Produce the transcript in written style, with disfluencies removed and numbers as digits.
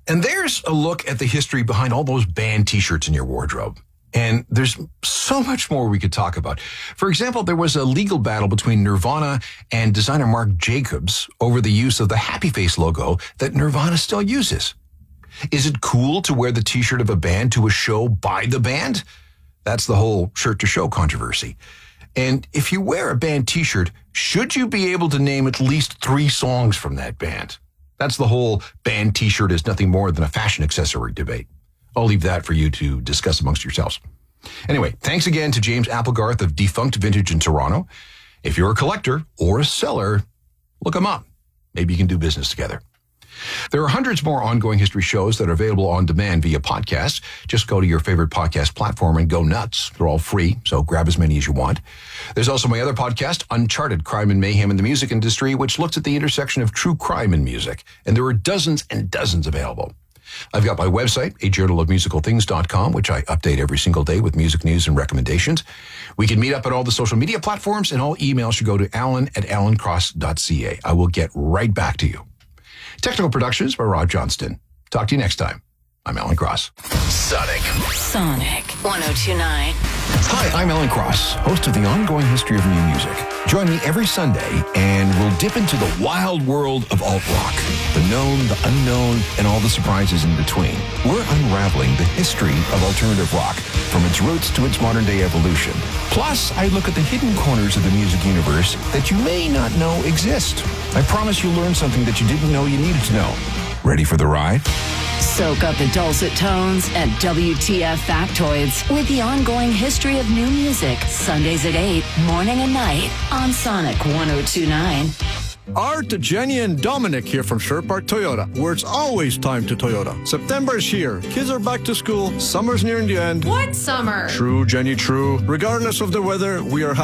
And there's a look at the history behind all those band t-shirts in your wardrobe. And there's so much more we could talk about. For example, there was a legal battle between Nirvana and designer Marc Jacobs over the use of the Happy Face logo that Nirvana still uses. Is it cool to wear the t-shirt of a band to a show by the band? That's the whole shirt-to-show controversy. And if you wear a band t-shirt, should you be able to name at least 3 songs from that band? That's the whole band t-shirt is nothing more than a fashion accessory debate. I'll leave that for you to discuss amongst yourselves. Anyway, thanks again to James Applegarth of Defunct Vintage in Toronto. If you're a collector or a seller, look them up. Maybe you can do business together. There are hundreds more ongoing history shows that are available on demand via podcast. Just go to your favorite podcast platform and go nuts. They're all free, so grab as many as you want. There's also my other podcast, Uncharted Crime and Mayhem in the Music Industry, which looks at the intersection of true crime and music. And there are dozens and dozens available. I've got my website, ajournalofmusicalthings.com, which I update every single day with music news and recommendations. We can meet up at all the social media platforms, and all emails should go to alan@alancross.ca. I will get right back to you. Technical productions by Rod Johnston. Talk to you next time. I'm Alan Cross. Sonic 1029. Hi, I'm Alan Cross, host of the Ongoing History of New Music. Join me every Sunday, and we'll dip into the wild world of alt-rock, the known, the unknown, and all the surprises in between. We're unraveling the history of alternative rock, from its roots to its modern-day evolution. Plus, I look at the hidden corners of the music universe that you may not know exist. I promise you'll learn something that you didn't know you needed to know. Ready for the ride? Soak up the dulcet tones and WTF factoids with the ongoing history of new music. Sundays at 8, morning and night on Sonic 1029. Art, Jenny, and Dominic here from Sherwood Park Toyota, where it's always time to Toyota. September is here. Kids are back to school. Summer's nearing the end. What summer? True, Jenny, true. Regardless of the weather, we are